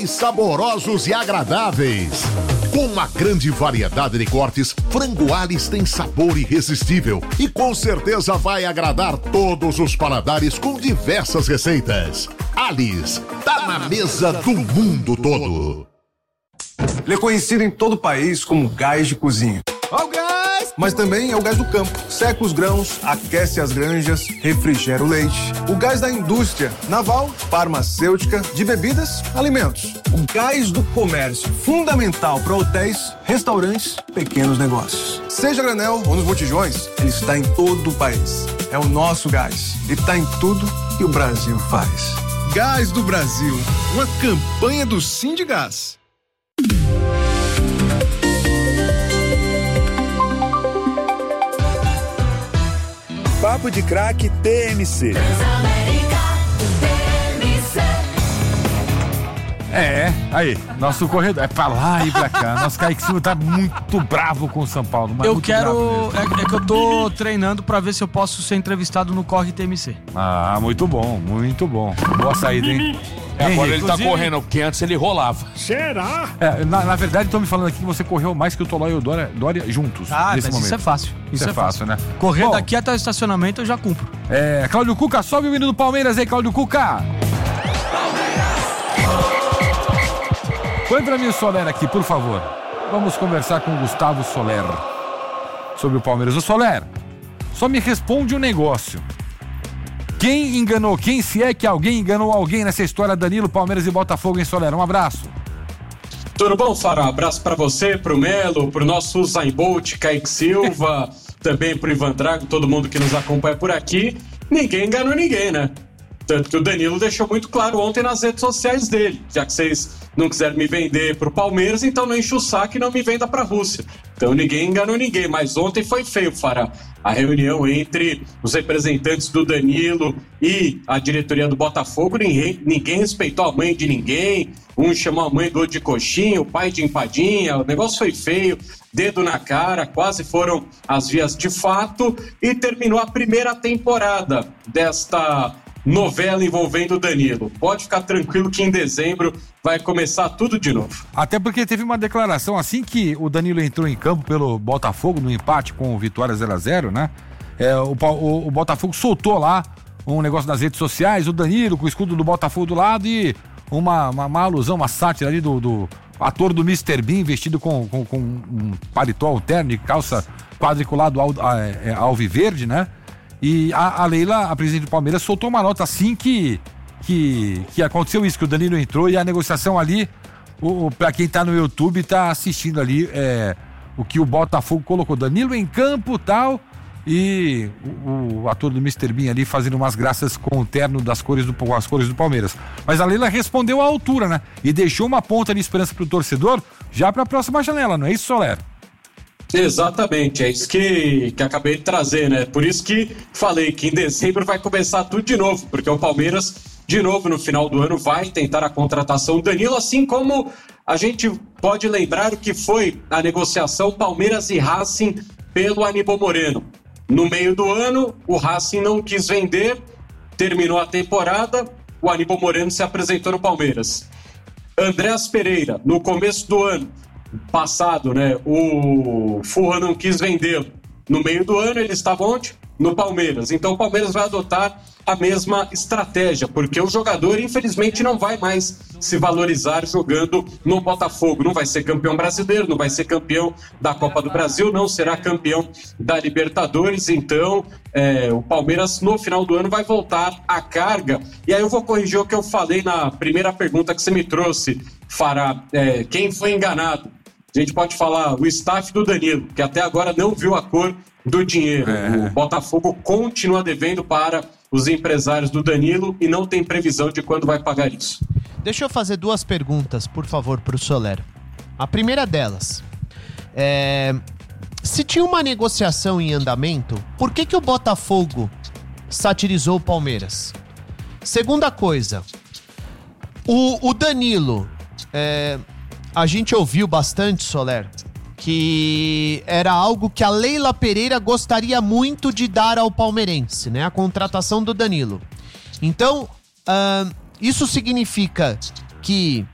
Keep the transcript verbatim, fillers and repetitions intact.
mais saborosos e agradáveis. Com uma grande variedade de cortes, Frango Alice tem sabor irresistível e com certeza vai agradar todos os paladares com diversas receitas. Alice, tá na mesa do mundo todo. Ele é conhecido em todo o país como gás de cozinha. Ó o gás! Mas também é o gás do campo. Seca os grãos, aquece as granjas, refrigera o leite. O gás da indústria naval, farmacêutica, de bebidas, alimentos. O gás do comércio, fundamental para hotéis, restaurantes, pequenos negócios. Seja a granel ou nos botijões, ele está em todo o país. É o nosso gás. E está em tudo que o Brasil faz. Gás do Brasil, uma campanha do Sindigás. Papo de Craque T M C. É, aí, nosso corredor, é pra lá e pra cá. Nosso Kaique Silva tá muito bravo com o São Paulo. Mas eu muito quero, bravo é, é que eu tô treinando pra ver se eu posso ser entrevistado no Corre T M C. Ah, muito bom, muito bom. Boa saída, hein? É, agora Henrique, ele tá correndo, porque antes ele rolava. Será? É, na, na verdade, estão me falando aqui que você correu mais que o Tolói e o Dória, Dória juntos. Ah, nesse mas momento. isso é fácil. Isso, Isso é fácil, né? Correr Bom, daqui até o estacionamento eu já cumpro. É, Cláudio Cuca, sobe o hino do Palmeiras aí, Cláudio Cuca. Põe pra mim o Soler aqui, por favor. Vamos conversar com o Gustavo Soler sobre o Palmeiras. Ô Soler, só me responde um negócio. Quem enganou quem, se é que alguém enganou alguém nessa história Danilo, Palmeiras e Botafogo, em Soler? Um abraço. Tudo bom, Fará? Um abraço pra você, pro Melo, pro nosso Usain Bolt, Kaique Silva, também pro Ivan Drago, todo mundo que nos acompanha por aqui. Ninguém enganou ninguém, né? Tanto que o Danilo deixou muito claro ontem nas redes sociais dele. Já que vocês não quiseram me vender pro Palmeiras, então não enche o saco e não me venda pra Rússia. Então ninguém enganou ninguém, mas ontem foi feio, Fará. A reunião entre os representantes do Danilo e a diretoria do Botafogo, ninguém, ninguém respeitou a mãe de ninguém. Um chamou a mãe do outro de coxinha, o pai de empadinha. O negócio foi feio, dedo na cara, quase foram as vias de fato. E terminou a primeira temporada desta novela envolvendo o Danilo. Pode ficar tranquilo que em dezembro vai começar tudo de novo. Até porque teve uma declaração assim que o Danilo entrou em campo pelo Botafogo no empate com o Vitória zero a zero, né? É, o, o, o Botafogo soltou lá um negócio nas redes sociais, o Danilo com o escudo do Botafogo do lado e uma, uma, uma alusão, uma sátira ali do, do ator do mister Bean vestido com, com, com um paletó, um terno e calça quadriculado al, é, alviverde, né? E a, a Leila, a presidente do Palmeiras, soltou uma nota assim que, que, que aconteceu isso, que o Danilo entrou e a negociação ali, o, o, pra quem tá no YouTube, tá assistindo ali é, o que o Botafogo colocou. Danilo em campo e tal, e o, o ator do mister Bean ali fazendo umas graças com o terno das cores do, com as cores do Palmeiras. Mas a Leila respondeu à altura, né? E deixou uma ponta de esperança pro torcedor já pra próxima janela, não é isso, Soler? Exatamente, é isso que, que acabei de trazer, né? Por isso que falei que em dezembro vai começar tudo de novo, porque o Palmeiras, de novo, no final do ano, vai tentar a contratação do Danilo, assim como a gente pode lembrar o que foi a negociação Palmeiras e Racing pelo Aníbal Moreno. No meio do ano, o Racing não quis vender, terminou a temporada, o Aníbal Moreno se apresentou no Palmeiras. Andréas Pereira, no começo do ano passado, né, o Furra não quis vendê-lo. No meio do ano ele estava onde? No Palmeiras. Então o Palmeiras vai adotar a mesma estratégia, porque o jogador infelizmente não vai mais se valorizar jogando no Botafogo. Não vai ser campeão brasileiro, não vai ser campeão da Copa do Brasil, não será campeão da Libertadores. Então é, o Palmeiras no final do ano vai voltar à carga. E aí eu vou corrigir o que eu falei na primeira pergunta que você me trouxe, Fará. É, quem foi enganado? A gente pode falar o staff do Danilo, que até agora não viu a cor do dinheiro. É. O Botafogo continua devendo para os empresários do Danilo e não tem previsão de quando vai pagar isso. Deixa eu fazer duas perguntas, por favor, para o Soler. A primeira delas, é... se tinha uma negociação em andamento, por que que o Botafogo satirizou o Palmeiras? Segunda coisa, o, o Danilo... É... A gente ouviu bastante, Soler, que era algo que a Leila Pereira gostaria muito de dar ao palmeirense, né? A contratação do Danilo. Então, uh, isso significa que